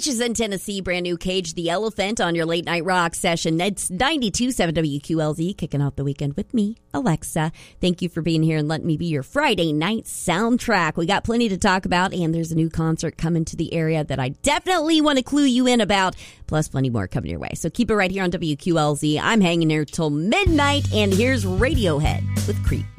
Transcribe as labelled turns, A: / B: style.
A: Beaches in Tennessee, brand new Cage the Elephant on your late night rock session. It's 92.7 WQLZ, kicking off the weekend with me, Alexa. Thank you for being here and letting me be your Friday night soundtrack. We got plenty to talk about, and there's a new concert coming to the area that I definitely want to clue you in about, plus plenty more coming your way. So keep it right here on WQLZ. I'm hanging here till midnight, and here's Radiohead with Creep.